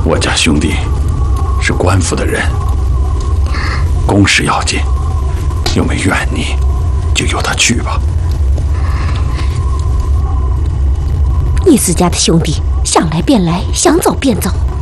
我家兄弟是官府的人，公事要紧，又没怨你，就由他去吧。 你自家的兄弟想来便来，想走便走。